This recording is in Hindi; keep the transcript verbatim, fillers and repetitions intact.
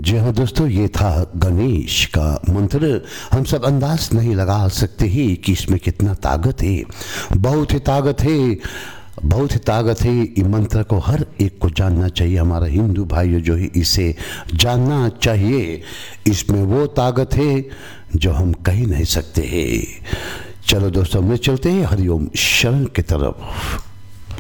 जी हाँ दोस्तों, ये था गणेश का मंत्र। हम सब अंदाज नहीं लगा सकते ही कि इसमें कितना ताकत है। बहुत ही ताकत है, बहुत ही ताकत है। ये मंत्र को हर एक को जानना चाहिए। हमारा हिंदू भाइयों जो है इसे जानना चाहिए। इसमें वो ताकत है जो हम कह नहीं सकते हैं। चलो दोस्तों, हम चलते हैं हरिओम शरण की तरफ।